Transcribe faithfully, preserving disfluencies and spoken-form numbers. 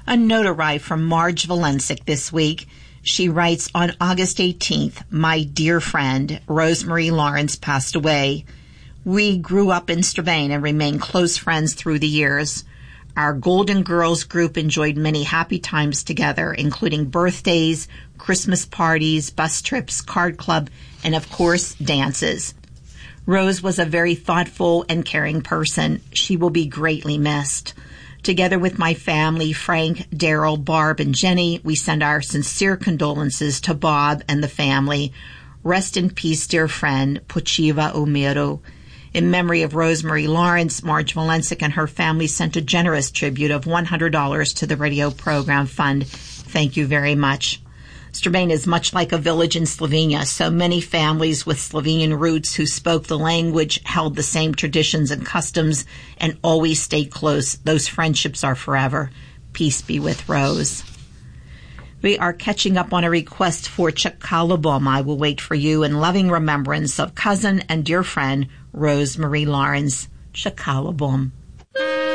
A note arrived from Marge Valencic this week. She writes, on August eighteenth, my dear friend, Rosemarie Lawrence, passed away. We grew up in Strabane and remained close friends through the years. Our Golden Girls group enjoyed many happy times together, including birthdays, Christmas parties, bus trips, card club, and of course, dances. Rose was a very thoughtful and caring person. She will be greatly missed. Together with my family, Frank, Daryl, Barb, and Jenny, we send our sincere condolences to Bob and the family. Rest in peace, dear friend, Pochiva Umiro. In memory of Rosemarie Lawrence, Marge Valencic and her family sent a generous tribute of one hundred dollars to the Radio Program Fund. Thank you very much. Strabane is much like a village in Slovenia, so many families with Slovenian roots who spoke the language, held the same traditions and customs, and always stayed close. Those friendships are forever. Peace be with Rose. We are catching up on a request for Chakalabom. I will wait for you in loving remembrance of cousin and dear friend Rosemarie Lawrence. Chakalabom.